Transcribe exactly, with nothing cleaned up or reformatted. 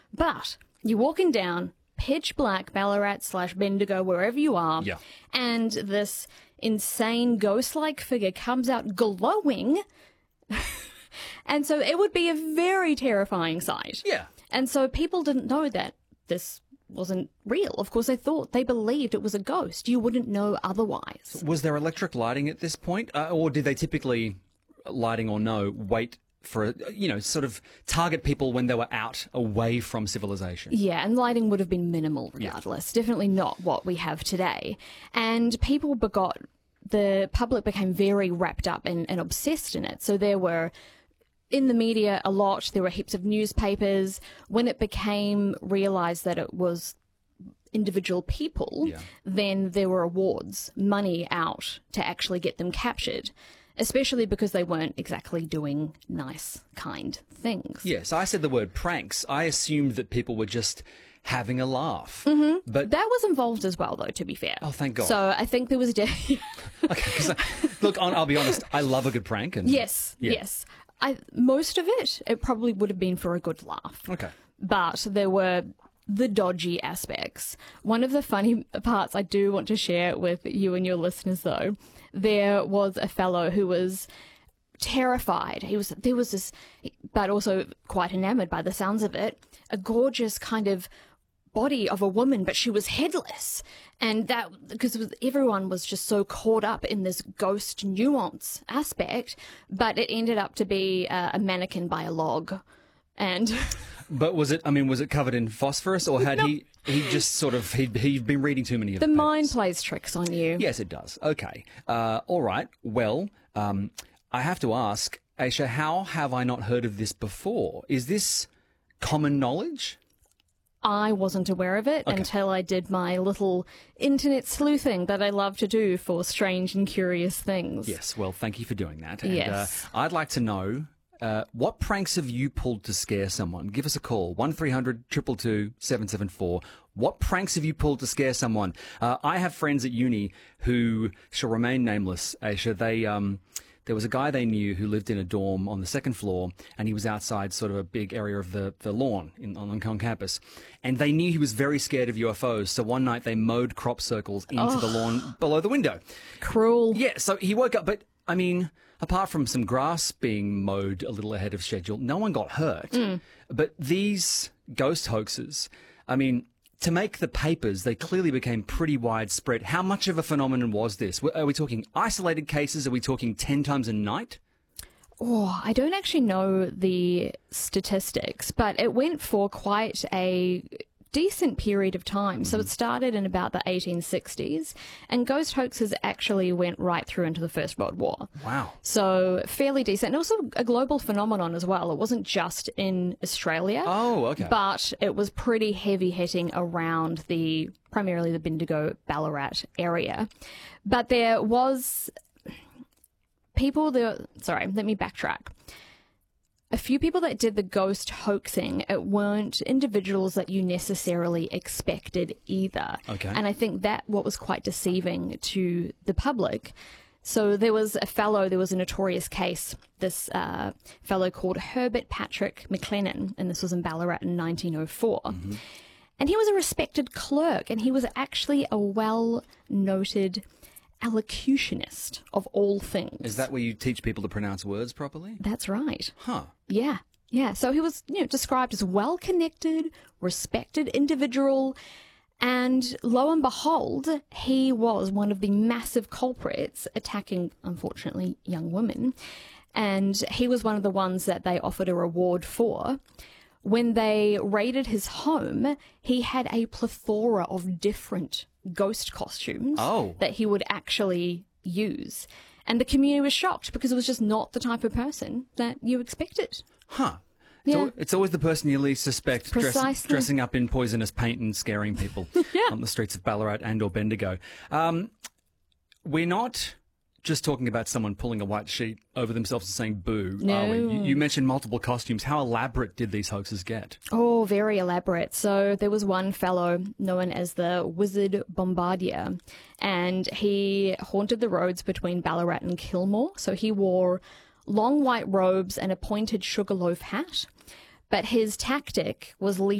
But you're walking down pitch black Ballarat slash Bendigo, wherever you are, Yeah. and this insane ghost-like figure comes out glowing. And so it would be a very terrifying sight. Yeah. And so people didn't know that this wasn't real. Of course, they thought, they believed it was a ghost. You wouldn't know otherwise. Was there electric lighting at this point? Uh, or did they typically, lighting or no, wait for, you know, sort of target people when they were out away from civilization? Yeah, and lighting would have been minimal regardless. Yeah. Definitely not what we have today. And people begot, the public became very wrapped up and, and obsessed in it. So there were, in the media a lot, there were heaps of newspapers. When it became realised that it was individual people, Yeah. then there were awards, money out to actually get them captured, especially because they weren't exactly doing nice, kind things. Yes, I said the word pranks. I assumed that people were just having a laugh. Mm-hmm. But that was involved as well, though, to be fair. Oh, thank God. So I think there was... De- okay, 'cause I, look, I'll, I'll be honest, I love a good prank. And yes, yeah. yes. I, most of it, it probably would have been for a good laugh. Okay. But there were the dodgy aspects. One of the funny parts I do want to share with you and your listeners, though, there was a fellow who was terrified. He was, there was this, but also quite enamored by the sounds of it, a gorgeous kind of body of a woman, but she was headless. And that, because it was, everyone was just so caught up in this ghost nuance aspect, but it ended up to be uh, a mannequin by a log. And but was it, I mean, was it covered in phosphorus, or had no. he, he just sort of, he'd, he'd been reading too many of the The papers? mind plays tricks on you. Yes, it does. Okay. Uh, all right. Well, um, I have to ask, Aisha, how have I not heard of this before? Is this common knowledge? I wasn't aware of it okay. until I did my little internet sleuthing that I love to do for strange and curious things. Yes, well, thank you for doing that. And, yes. uh, I'd like to know, uh, what pranks have you pulled to scare someone? Give us a call, one three hundred, two two two, seven seven four. What pranks have you pulled to scare someone? Uh, I have friends at uni who shall remain nameless, Aisha. They... Um, There was a guy they knew who lived in a dorm on the second floor, and he was outside sort of a big area of the, the lawn in, on, on campus. And they knew he was very scared of U F Os, so one night they mowed crop circles into oh. the lawn below the window. Cruel. Yeah, so he woke up, but, I mean, apart from some grass being mowed a little ahead of schedule, no one got hurt. Mm. But these ghost hoaxes, I mean... to make the papers, they clearly became pretty widespread. How much of a phenomenon was this? Are we talking isolated cases? Are we talking ten times a night? Oh, I don't actually know the statistics, but it went for quite a decent period of time. So it started in about the eighteen sixties, and ghost hoaxes actually went right through into the First World War. Wow. So fairly decent. And also a global phenomenon as well. It wasn't just in Australia. Oh, okay. But it was pretty heavy hitting around the, primarily the Bendigo, Ballarat area. But there was people that, sorry, let me backtrack. A few people that did the ghost hoaxing, it weren't individuals that you necessarily expected either. Okay. And I think that what was quite deceiving to the public. So there was a fellow, there was a notorious case, this uh, fellow called Herbert Patrick McLennan, and this was in Ballarat in nineteen oh four. Mm-hmm. And he was a respected clerk, and he was actually a well-noted elocutionist of all things. Is that where you teach people to pronounce words properly? That's right. Huh. Yeah. Yeah. So he was, you know, described as well-connected, respected individual. And lo and behold, he was one of the massive culprits attacking, unfortunately, young women. And he was one of the ones that they offered a reward for. When they raided his home, he had a plethora of different ghost costumes oh. that he would actually use. And the community was shocked because it was just not the type of person that you expected. Huh. It's, Yeah. al- it's always the person you least suspect dress- Precisely. dressing up in poisonous paint and scaring people Yeah. on the streets of Ballarat and or Bendigo. Um, we're not just talking about someone pulling a white sheet over themselves and saying boo, No. are we? You, you mentioned multiple costumes. How elaborate did these hoaxes get? Oh, very elaborate. So there was one fellow known as the Wizard Bombardier, and he haunted the roads between Ballarat and Kilmore. So he wore long white robes and a pointed sugarloaf hat. But his tactic was leaping